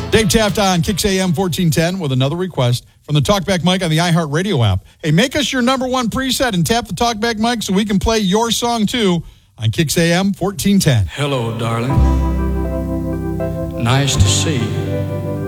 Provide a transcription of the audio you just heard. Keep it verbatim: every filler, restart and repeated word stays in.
Dave Taft on Kix A M fourteen ten with another request from the Talkback mic on the iHeartRadio app. Hey, make us your number one preset and tap the Talkback mic so we can play your song too on Kix A M fourteen ten. Hello, darling. Nice to see you.